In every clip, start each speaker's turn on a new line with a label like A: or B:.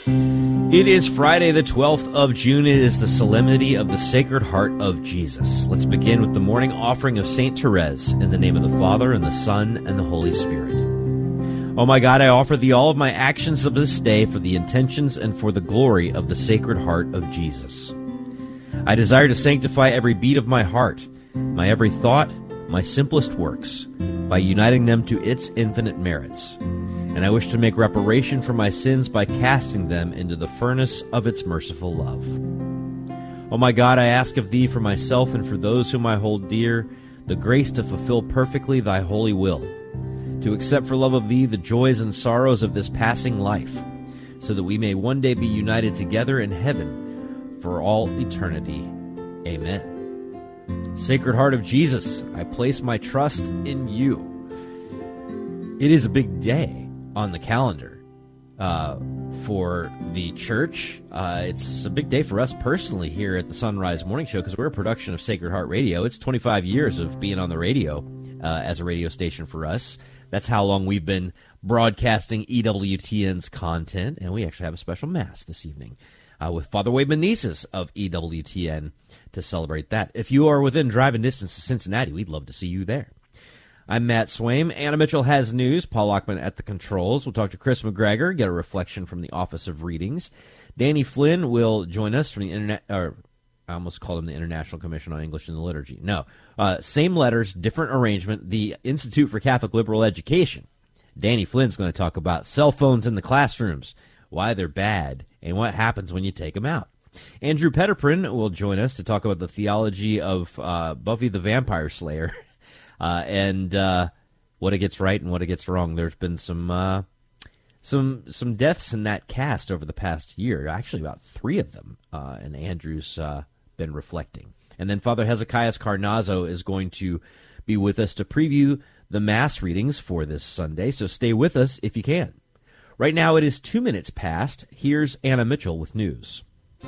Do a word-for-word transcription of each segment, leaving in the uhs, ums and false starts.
A: It is Friday, the twelfth of June. It is the Solemnity of the Sacred Heart of Jesus. Let's begin with the morning offering of Saint Therese, in the name of the Father, and the Son, and the Holy Spirit. O my God, I offer thee all of my actions of this day for the intentions and for the glory of the Sacred Heart of Jesus. I desire to sanctify every beat of my heart, my every thought, my simplest works, by uniting them to its infinite merits. And I wish to make reparation for my sins by casting them into the furnace of its merciful love. O my God, I ask of thee for myself and for those whom I hold dear, the grace to fulfill perfectly thy holy will, to accept for love of thee the joys and sorrows of this passing life, so that we may one day be united together in heaven for all eternity. Amen. Sacred Heart of Jesus, I place my trust in you. It is a big day on the calendar uh, for the church. Uh, it's a big day for us personally here at the Sunrise Morning Show because we're a production of Sacred Heart Radio. It's twenty-five years of being on the radio uh, as a radio station for us. That's how long we've been broadcasting E W T N's content, and we actually have a special Mass this evening uh, with Father Wade Menezes of E W T N to celebrate that. If you are within driving distance to Cincinnati, we'd love to see you there. I'm Matt Swaim. Anna Mitchell has news. Paul Lockman at the controls. We'll talk to Chris McGregor, get a reflection from the Office of Readings. Danny Flynn will join us from the Internet. Or I almost called him the International Commission on English and the Liturgy. No, uh, same letters, different arrangement. The Institute for Catholic Liberal Education. Danny Flynn's going to talk about cell phones in the classrooms, why they're bad, and what happens when you take them out. Andrew Petterprin will join us to talk about the theology of uh, Buffy the Vampire Slayer. Uh, and uh, what it gets right and what it gets wrong. There's been some uh, some some deaths in that cast over the past year. Actually, about three of them. Uh, and Andrew's uh, been reflecting. And then Father Hezekiah Carnazzo is going to be with us to preview the Mass readings for this Sunday. So stay with us if you can. Right now it is two minutes past. Here's Anna Mitchell with news.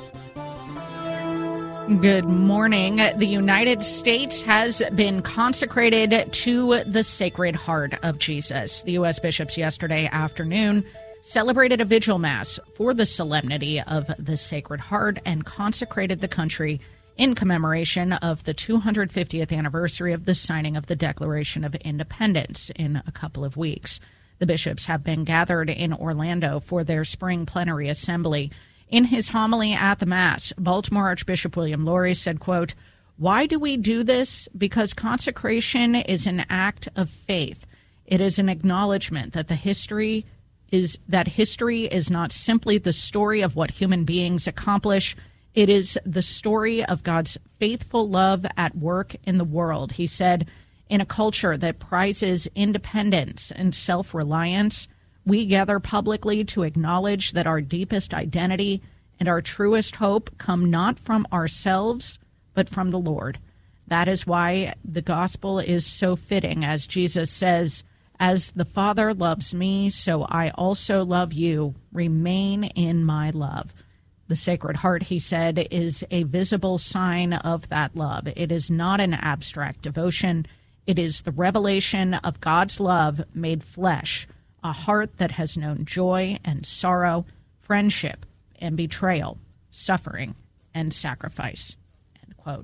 B: Good morning. The United States has been consecrated to the Sacred Heart of Jesus. The U S bishops yesterday afternoon celebrated a vigil mass for the solemnity of the Sacred Heart and consecrated the country in commemoration of the two hundred fiftieth anniversary of the signing of the Declaration of Independence in a couple of weeks. The bishops have been gathered in Orlando for their spring plenary assembly. In his homily at the Mass, Baltimore Archbishop William Lori said, quote, "Why do we do this? Because consecration is an act of faith. It is an acknowledgement that the history is that history is not simply the story of what human beings accomplish. It is the story of God's faithful love at work in the world." He said, "In a culture that prizes independence and self-reliance, we gather publicly to acknowledge that our deepest identity and our truest hope come not from ourselves, but from the Lord. That is why the gospel is so fitting, as Jesus says, 'As the Father loves me, so I also love you. Remain in my love.' The Sacred Heart," he said, "is a visible sign of that love. It is not an abstract devotion. It is the revelation of God's love made flesh, a heart that has known joy and sorrow, friendship and betrayal, suffering and sacrifice." End quote.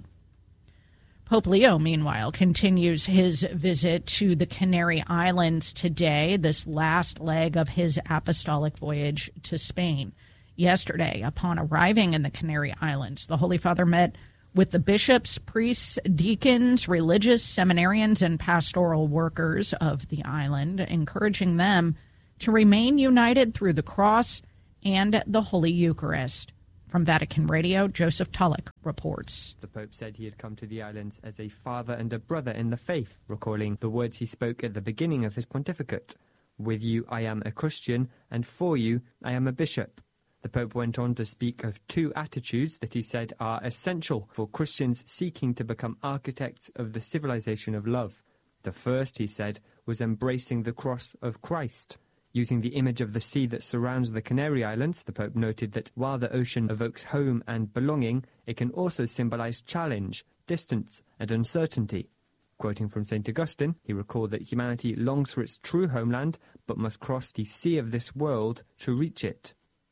B: Pope Leo, meanwhile, continues his visit to the Canary Islands today, this last leg of his apostolic voyage to Spain. Yesterday, upon arriving in the Canary Islands, the Holy Father met with the bishops, priests, deacons, religious seminarians, and pastoral workers of the island, encouraging them to remain united through the cross and the Holy Eucharist. From Vatican Radio, Joseph Tulloch reports.
C: The Pope said he had come to the islands as a father and a brother in the faith, recalling the words he spoke at the beginning of his pontificate. "With you I am a Christian, and for you I am a bishop." The Pope went on to speak of two attitudes that he said are essential for Christians seeking to become architects of the civilization of love. The first, he said, was embracing the cross of Christ. Using the image of the sea that surrounds the Canary Islands, the Pope noted that while the ocean evokes home and belonging, it can also symbolize challenge, distance, and uncertainty. Quoting from Saint Augustine, he recalled that humanity longs for its true homeland, but must cross the sea of this world to reach it.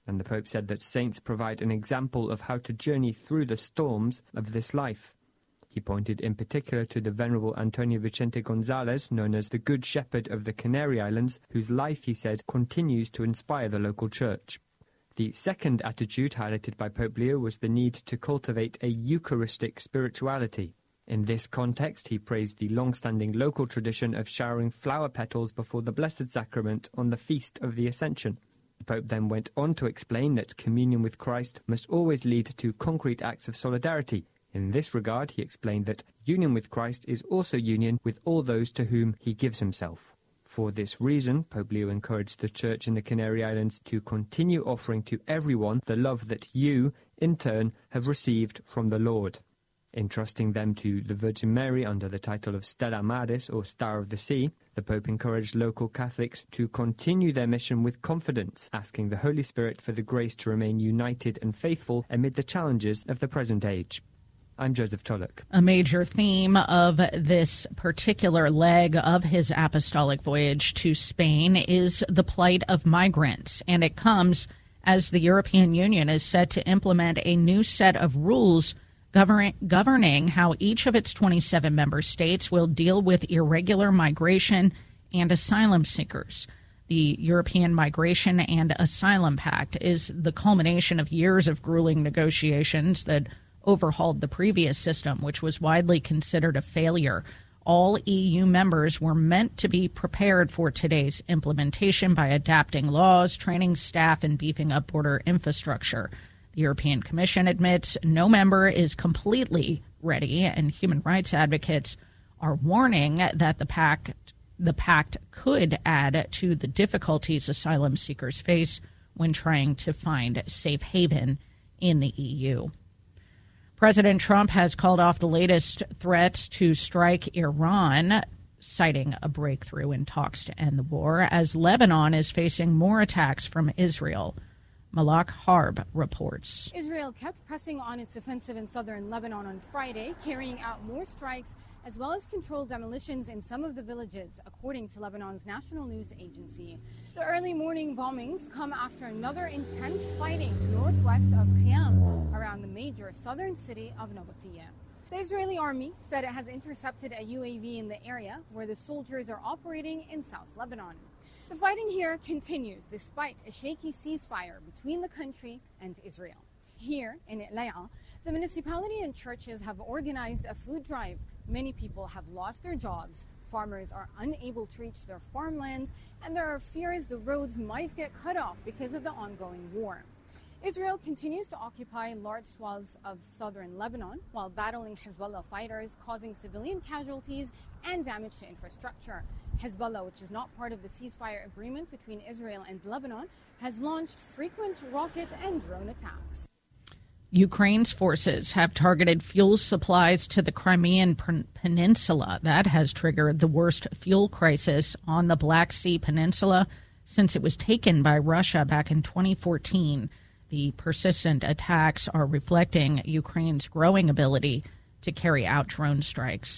C: And the Pope said that saints provide an example of how to journey through the storms of this life. He pointed in particular to the Venerable Antonio Vicente Gonzalez, known as the Good Shepherd of the Canary Islands, whose life, he said, continues to inspire the local church. The second attitude highlighted by Pope Leo was the need to cultivate a Eucharistic spirituality. In this context, he praised the long-standing local tradition of showering flower petals before the Blessed Sacrament on the Feast of the Ascension. The Pope then went on to explain that communion with Christ must always lead to concrete acts of solidarity. In this regard, he explained that union with Christ is also union with all those to whom he gives himself. For this reason, Pope Leo encouraged the Church in the Canary Islands to continue offering to everyone the love that you, in turn, have received from the Lord. Entrusting them to the Virgin Mary under the title of Stella Maris, or Star of the Sea, the Pope encouraged local Catholics to continue their mission with confidence, asking the Holy Spirit for the grace to remain united and faithful amid the challenges of the present age. I'm Joseph Tulloch.
B: A major theme of this particular leg of his apostolic voyage to Spain is the plight of migrants, and it comes as the European Union is set to implement a new set of rules govern- governing how each of its twenty-seven member states will deal with irregular migration and asylum seekers. The European Migration and Asylum Pact is the culmination of years of grueling negotiations that overhauled the previous system, which was widely considered a failure. All E U members were meant to be prepared for today's implementation by adapting laws, training staff, and beefing up border infrastructure. The European Commission admits no member is completely ready, and human rights advocates are warning that the pact, the pact could add to the difficulties asylum seekers face when trying to find safe haven in the E U. President Trump has called off the latest threats to strike Iran, citing a breakthrough in talks to end the war, as Lebanon is facing more attacks from Israel. Malak Harb reports.
D: Israel kept pressing on its offensive in southern Lebanon on Friday, carrying out more strikes as well as controlled demolitions in some of the villages, according to Lebanon's national news agency. The early morning bombings come after another intense fighting northwest of Khiam, around the major southern city of Nabateeh. The Israeli army said it has intercepted a U A V in the area where the soldiers are operating in South Lebanon. The fighting here continues despite a shaky ceasefire between the country and Israel. Here in Itlaya, the municipality and churches have organized a food drive. Many people have lost their jobs. Farmers are unable to reach their farmlands, and there are fears the roads might get cut off because of the ongoing war. Israel continues to occupy large swaths of southern Lebanon while battling Hezbollah fighters, causing civilian casualties and damage to infrastructure. Hezbollah, which is not part of the ceasefire agreement between Israel and Lebanon, has launched frequent rocket and drone attacks.
B: Ukraine's forces have targeted fuel supplies to the Crimean Peninsula. That has triggered the worst fuel crisis on the Black Sea Peninsula since it was taken by Russia back in twenty fourteen. The persistent attacks are reflecting Ukraine's growing ability to carry out drone strikes.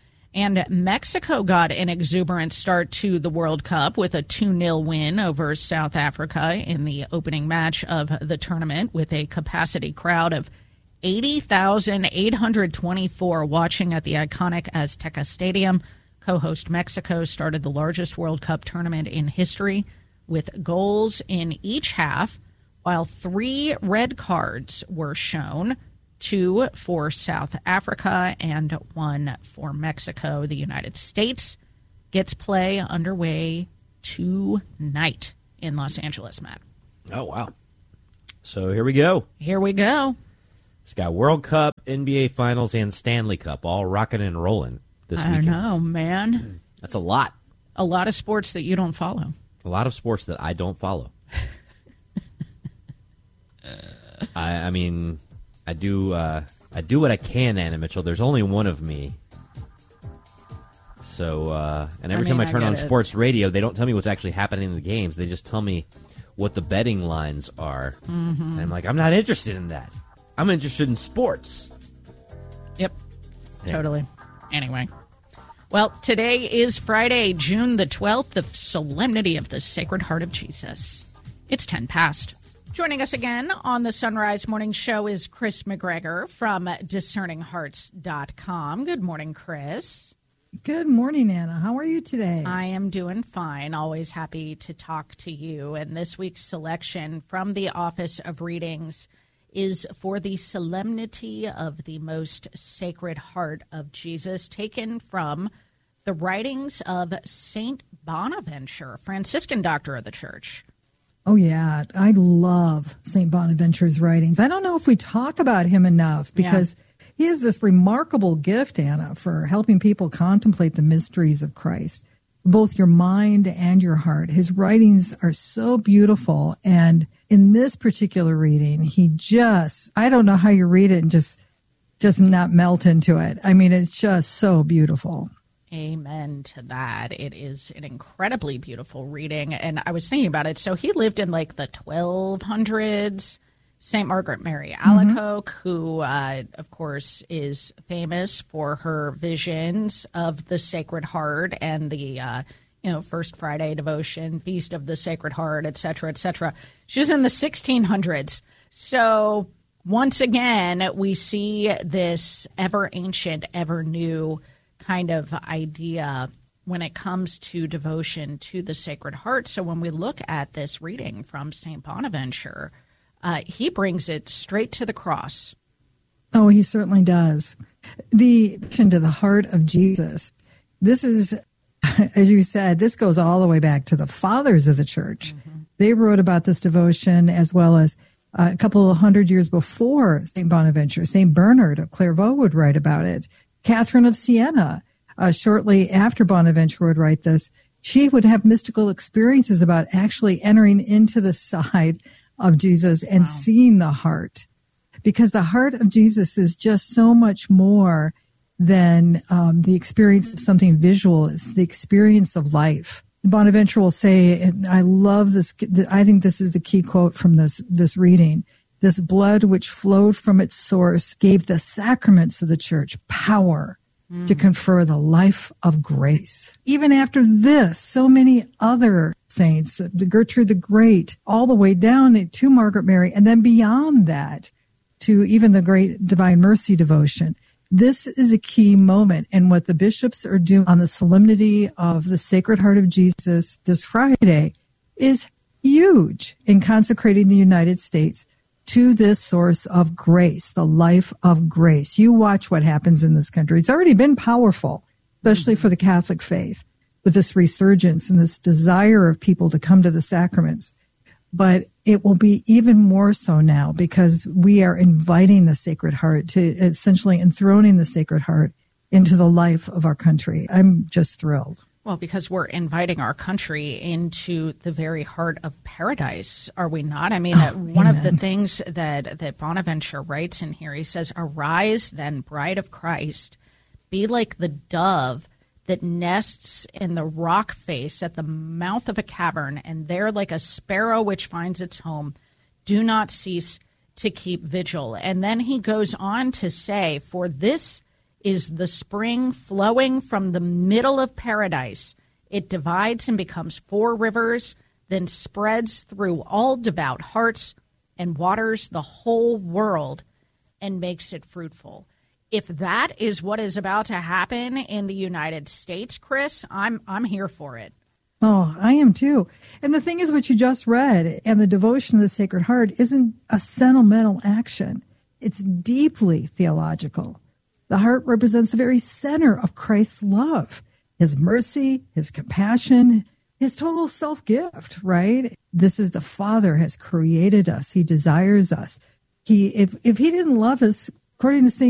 B: And Mexico got an exuberant start to the World Cup with a two nil win over South Africa in the opening match of the tournament, with a capacity crowd of eighty thousand eight hundred twenty-four watching at the iconic Azteca Stadium. Co-host Mexico started the largest World Cup tournament in history with goals in each half, while three red cards were shown. Two for South Africa and one for Mexico. The United States gets play underway tonight in Los Angeles, Matt.
A: Oh, wow. So here we go.
B: Here we go.
A: It's got World Cup, N B A Finals, and Stanley Cup all rocking and rolling this
B: I
A: weekend.
B: I know, man.
A: That's a lot.
B: A lot of sports that you don't follow.
A: A lot of sports that I don't follow. I, I mean... I do uh, I do what I can, Anna Mitchell. There's only one of me. So, uh, and every
B: I mean,
A: time I turn
B: I
A: on
B: it.
A: sports radio, they don't tell me what's actually happening in the games. They just tell me what the betting lines are.
B: Mm-hmm.
A: And I'm like, I'm not interested in that. I'm interested in sports.
B: Yep,
A: Yeah.
B: totally. Anyway. Well, today is Friday, June the twelfth, the Solemnity of the Sacred Heart of Jesus. It's ten past. Joining us again on the Sunrise Morning Show is Chris McGregor from discerning hearts dot com. Good morning, Chris.
E: Good morning, Anna. How are you today?
B: I am doing fine. Always happy to talk to you. And this week's selection from the Office of Readings is for the Solemnity of the Most Sacred Heart of Jesus, taken from the writings of Saint Bonaventure, Franciscan doctor of the Church.
E: Oh, yeah. I love Saint Bonaventure's writings. I don't know if we talk about him enough because yeah. he has this remarkable gift, Anna, for helping people contemplate the mysteries of Christ, both your mind and your heart. His writings are so beautiful. And in this particular reading, he just, I don't know how you read it and just, just not melt into it. I mean, it's just so beautiful.
B: Amen to that. It is an incredibly beautiful reading. And I was thinking about it. So he lived in like the twelve hundreds. Saint Margaret Mary Alacoque, mm-hmm. who, uh, of course, is famous for her visions of the Sacred Heart and the, uh, you know, First Friday devotion, Feast of the Sacred Heart, et cetera, et cetera. She was in the sixteen hundreds. So once again, we see this ever ancient, ever new kind of idea when it comes to devotion to the Sacred Heart. So when we look at this reading from Saint Bonaventure, uh, he brings it straight to the cross.
E: Oh, he certainly does. The to the heart of Jesus. This is, as you said, this goes all the way back to the fathers of the church. Mm-hmm. They wrote about this devotion as well as uh, a couple of hundred years before Saint Bonaventure. Saint Bernard of Clairvaux would write about it. Catherine of Siena, uh, shortly after Bonaventure would write this, she would have mystical experiences about actually entering into the side of Jesus and wow. seeing the heart. Because the heart of Jesus is just so much more than um, the experience of something visual. It's the experience of life. Bonaventure will say, and I love this, I think this is the key quote from this, this reading, "This blood which flowed from its source gave the sacraments of the church power mm. to confer the life of grace." Even after this, so many other saints, the Gertrude the Great, all the way down to Margaret Mary, and then beyond that to even the great Divine Mercy devotion. This is a key moment. And what the bishops are doing on the Solemnity of the Sacred Heart of Jesus this Friday is huge in consecrating the United States to this source of grace, the life of grace. You watch what happens in this country. It's already been powerful, especially for the Catholic faith, with this resurgence and this desire of people to come to the sacraments. But it will be even more so now because we are inviting the Sacred Heart to essentially enthroning the Sacred Heart into the life of our country. I'm just thrilled.
B: Well, because we're inviting our country into the very heart of paradise, are we not? I mean, oh, one amen. of the things that, that Bonaventure writes in here, he says, "Arise then, bride of Christ, be like the dove that nests in the rock face at the mouth of a cavern, and there like a sparrow which finds its home, do not cease to keep vigil." And then he goes on to say, "For this is the spring flowing from the middle of paradise. It divides and becomes four rivers, then spreads through all devout hearts and waters the whole world and makes it fruitful." If that is what is about to happen in the United States, Chris, I'm I'm here for it.
E: Oh, I am too. And the thing is, what you just read and the devotion of the Sacred Heart isn't a sentimental action. It's deeply theological. The heart represents the very center of Christ's love, his mercy, his compassion, his total self-gift, right? This is the Father has created us. He desires us. He, if, if he didn't love us, according to Saint